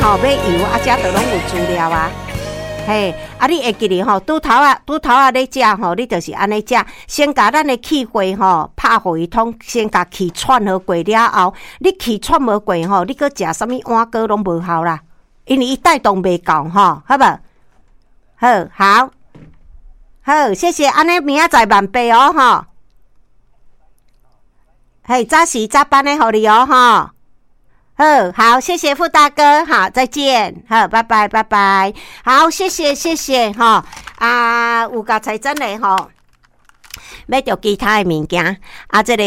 要油啊，遮都拢有资料啊。嘿，啊，你会记哩吼？拄头啊，咧食吼，你就是安尼食，先甲咱的气花吼拍互伊通，先甲气喘好过了后，你气喘无过吼，你搁食啥物碗糕拢无效啦，因为伊带动袂够吼，好无？好，谢谢，安尼明仔载慢爬哦吼。嘿，早时早班的互你哦吼。好，谢谢傅大哥，好，再见，好，拜拜，好，谢谢哈啊，有甲财真的吼，买着其他的物件啊，这个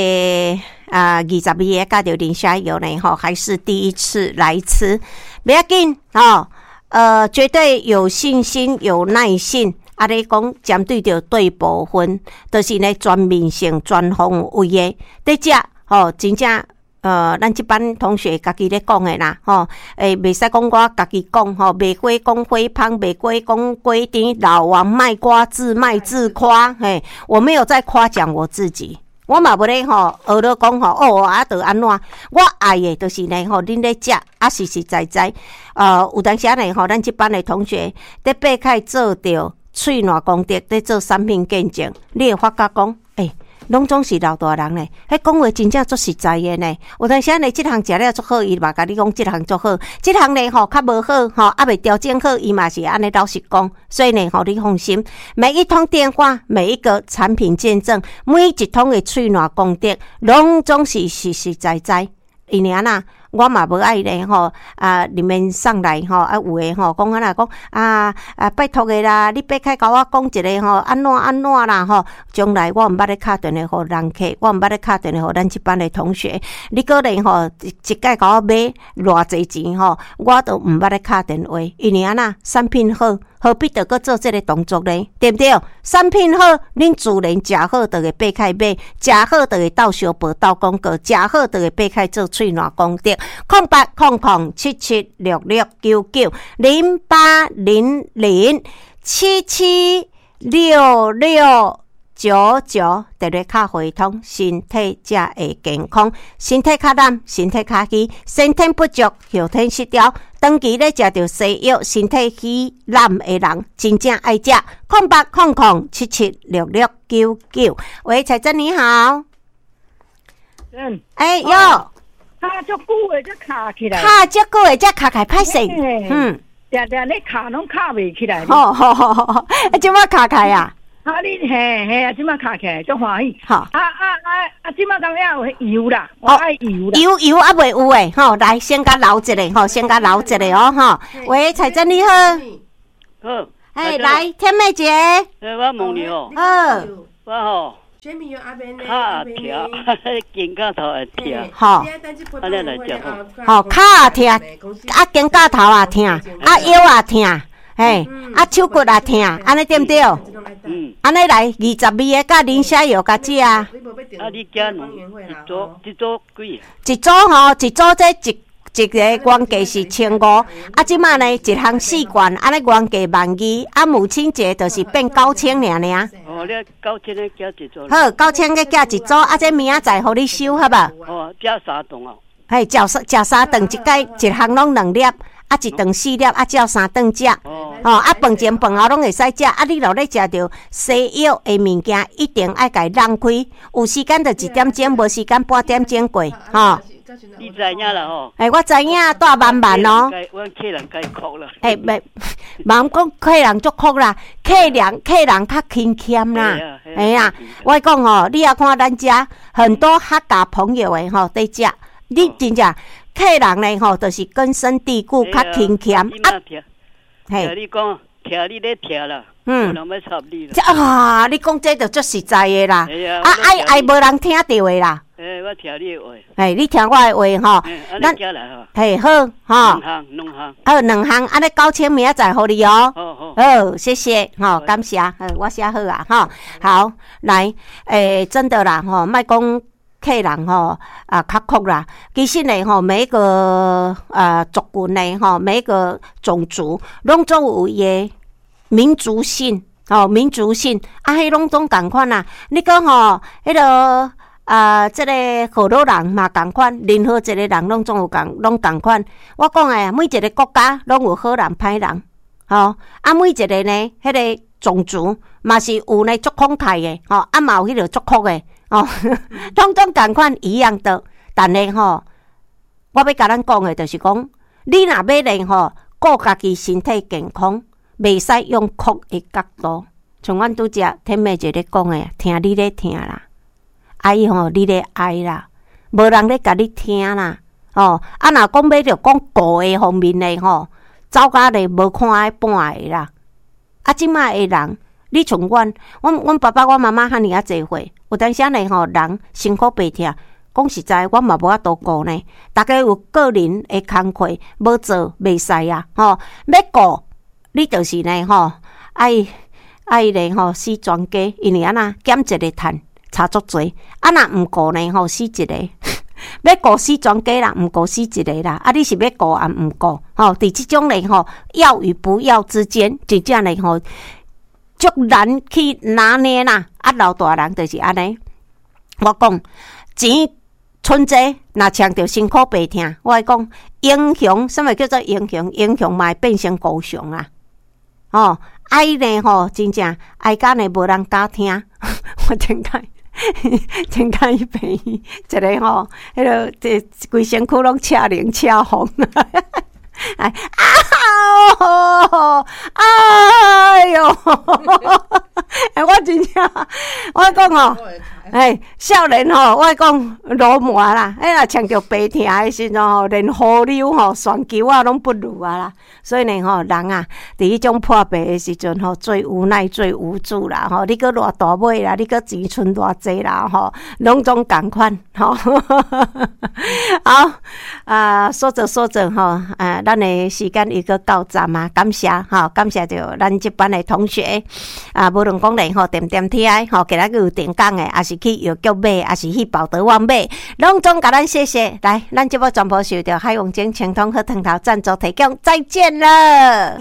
22个加着磷虾油呢吼，还是第一次来吃，不要紧哦，绝对有信心，有耐心。啊，你讲针对着对部分，就是呢全面性、全方位的，在遮吼，真正。咱这班同学家己咧讲的啦，吼，袂使讲我家己讲吼，袂过讲花芳，袂过讲规甜，老王卖瓜自卖自夸，嘿，我没有在夸奖我自己，我嘛无咧吼，学了讲吼，啊，得安怎？我爱的就是呢吼，恁咧食啊，实实在在，有当时呢吼，咱这班的同学在爬开做着喙烂功德，在做产品见证，你会发觉讲，拢总是老大人呢，迄讲话真正足实在的呢。有当时呢，即项食了足好，伊嘛甲你讲即项足好，即项呢吼较无好，吼还未调整好，伊嘛是安尼老实讲。所以呢，吼你放心，每一通电话，每一个产品见证，每一通的喙烂功德，拢总是实实在在。因为安那，我嘛无爱咧吼里面上来吼有诶吼讲安那讲拜托诶啦，你别开甲我讲一个吼安怎啦吼，将来我毋捌咧敲电话互人客，我毋捌咧敲电话互咱即班诶同学，你个人吼一届甲我买偌济钱吼，我都毋捌咧敲电话，因为安那产品好。何必得搁做这个动作呢？对不对？产品好，恁自然食好就会爬开买，食好就会斗相报斗广告，食好就会爬开做喙烂功德。0800776699，直接卡回通，身体才会健康，身体较烂，身体较虚，先天不足，后天失调。长期咧食着西药，身体虚烂的人，真正爱食。0800776699。喂，彩珍你好。哟。 卡足久的才卡起来。 卡足久的才卡起来，歹势。 定咧卡拢卡袂起来。 好，即摆卡起啊？ 你嘿，即摆卡起来，足欢喜。 好。 即摆当然有油啦，我爱油啦。 油还袂有诶，吼，来先甲留一个，吼，先甲留一个哦，吼。喂，彩珍你好。 好。 来，天妹姐。 我问你哦。我吼。卡疼，肩胛头会疼。 好。 安尼来食好。好，骹疼，肩胛头也疼，腰也疼。手骨也疼，安尼对不对？安尼来22个加磷虾油甲食啊。 你加两一组几？ 一组吼，一组这一个原价是1500，即马呢一项4罐，安尼原价12000，母亲节就是变9000尔。 哦，你9000个加一组。 好，9000个加一组，这明仔载互你收，好吧？ 加3顿哦。 食3顿，一项拢2粒。一顿4粒，照3顿食。饭前饭后拢会使食。你若咧食着西药的物件，一定爱甲伊让开。有时间就1点钟，无时间半点钟过。 你知影啦吼？ 我知影，大慢哦。 阮客人该哭啦。 茫讲客人足哭啦，客人较勤俭啦。我讲吼，你也看咱遮很多客家朋友的吼在食，你真正。客人呢吼，就是根深蒂固，较勤俭。 嘿，你讲，听你咧听啦，无人要插你啦。你讲这就足实在的啦。爱无人听到的啦。 我听你的话。 你听我的话吼。 咱家来吼。 好， 两项。 好，2项，安尼9000明仔载互你哦。 好， 谢谢，感谢，我写好啊，好，来，真的啦，莫讲。客人吼较酷啦，其实呢吼，每一个族群呢吼，每一个种族拢总有伊个民族性，民族性，迄拢总共款啦。你讲吼，迄个这个好多人嘛同款，任何一个人拢总有拢同款。我讲诶，每一个国家拢有好人歹人，每一个呢，迄个种族嘛是有呢足慷慨诶，嘛有迄个足酷诶，拢总同款一样的。但呢我要甲咱讲诶，就是讲，你若要呢顾家己身体健康，袂使用酷诶角度。像阮拄则天妹姐咧讲诶，听你咧听啦。爱你咧爱啦，无人咧甲你听啦，若讲要着讲顾的方面咧走甲咧无看爱半个啦。即卖的人，你像阮爸爸、阮妈妈遐尔济岁，有当时咧人辛苦白疼，讲实在，阮嘛无法度顾呢。大家有个人的工课要做，袂使啊，要顾你就是呢爱咧死全家，因为减一个趁。差足多，若毋顾呢死一个，要顾死全家啦，毋顾死一个啦。你是要顾也毋顾，伫即种咧要与不要之间，真正咧足难去拿捏啦。老大人就是安尼。我讲钱存济，若抢着辛苦白疼，我讲英雄，什么叫做英雄？英雄嘛会变成孤雄啊！爱呢真正爱甲呢无人敢听，我真介伊便宜，一个迄个规身躯拢车灵车红，哎哟，我真正，我讲少年我讲罗马啦，若抢着白疼的时阵连河流船球拢不如啊啦。所以呢人啊，伫迄种破病的时阵最无奈、最无助啦你搁偌大尾啦，你搁钱存偌济啦拢总共款好，说着咱的时间又搁到站啊，感谢感谢着咱这班的同学无论讲咧点点 TI 今仔日有电工的，也是去药局买，也是去宝德旺买，拢总甲咱谢谢。来，咱这部全部受到海王精清通和藤头赞助提供，再见了。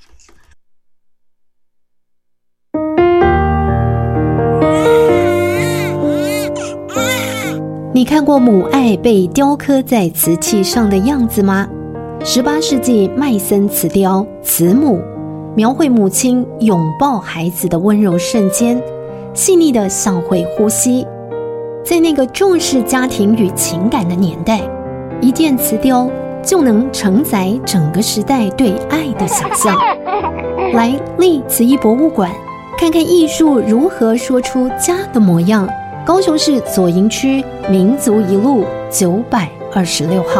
你看过母爱被雕刻在瓷器上的样子吗？18世纪麦森瓷雕《慈母》描绘母亲拥抱孩子的温柔瞬间，细腻的像会呼吸。在那个重视家庭与情感的年代，一件瓷雕就能承载整个时代对爱的想象。来立慈艺博物馆看看艺术如何说出家的模样。高雄市左营区民族一路926号。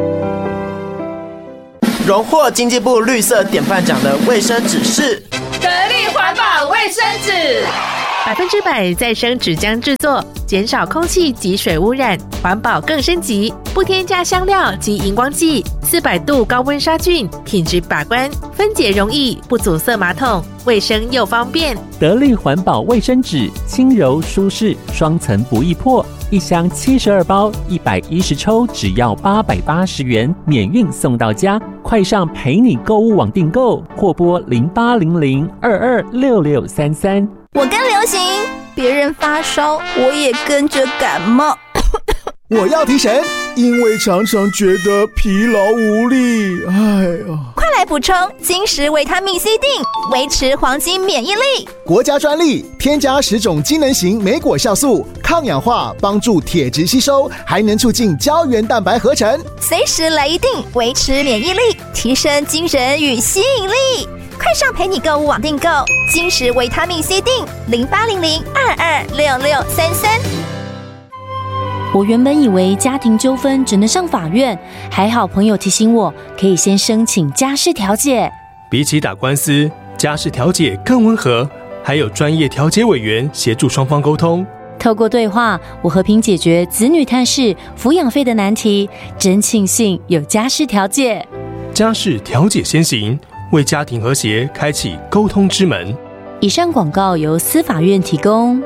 荣获经济部绿色典范奖的卫生纸是得力环保卫生纸 ，100%再生纸浆制作，减少空气及水污染，环保更升级，不添加香料及荧光剂，400度高温杀菌，品质把关，分解容易，不阻塞马桶，卫生又方便。 得力环保卫生纸，轻柔舒适，双层不易破，一箱72包，110抽，只要880元，免运送到家。快上陪你购物网订购，或拨0800226633。 我跟流行，别人发烧，我也跟着感冒。 我要提神，因为常常觉得疲劳无力。 快来补充金石维他命 C 锭，维持黄金免疫力。 国家专利，添加10种机能型莓果酵素，抗氧化，帮助铁质吸收，还能促进胶原蛋白合成。 随时来一锭，维持免疫力，提升精神与吸引力。快上陪你购物网订购金石维他命 C 锭，0800226633。 我原本以为家庭纠纷只能上法院，还好朋友提醒我，可以先申请家事调解。 比起打官司，家事调解更温和，还有专业调解委员协助双方沟通。 透过对话，我和平解决子女探视、抚养费的难题，真庆幸有家事调解。 家事调解先行，为家庭和谐开启沟通之门。 以上广告由司法院提供。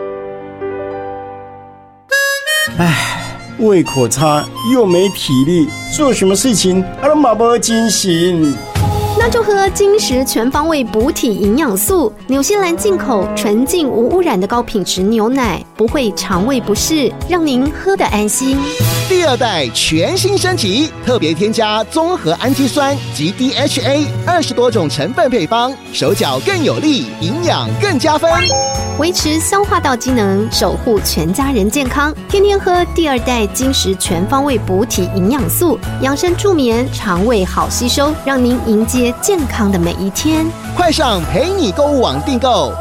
胃口差又没体力，做什么事情都没精神。 那就喝金石全方位补体营养素，纽西兰进口纯净无污染的高品质牛奶，不会肠胃不适，让您喝得安心。 第二代全新升级，特别添加综合氨基酸及 DHA 20多种成分配方，手脚更有力，营养更加分， 维持消化道机能，守护全家人健康。天天喝第二代金石全方位补体营养素，养生助眠，肠胃好吸收，让您迎接健康的每一天。 快上陪你购物网订购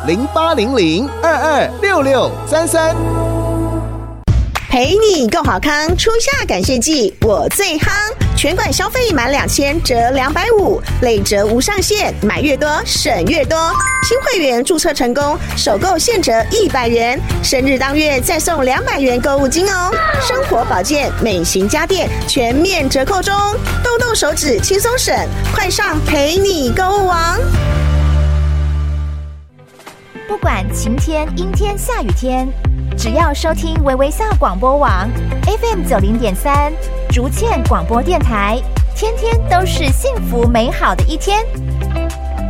0800226633。 陪你够好康，初夏感谢季我最夯，全馆消费满2000折250，累折无上限，买越多省越多。新会员注册成功，首购现折100元，生日当月再送200元购物金哦。生活保健、美型家电全面折扣中，动动手指轻松省，快上陪你购物网。 不管晴天、阴天、下雨天，只要收听微微笑广播网 FM 90.3竹堑广播电台，天天都是幸福美好的一天。